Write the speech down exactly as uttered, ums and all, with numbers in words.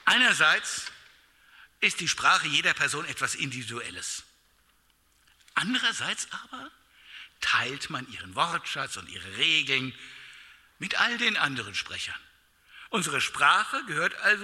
Einerseits ist die Sprache jeder Person etwas Individuelles. Andererseits aber teilt man ihren Wortschatz und ihre Regeln mit all den anderen Sprechern. Unsere Sprache gehört also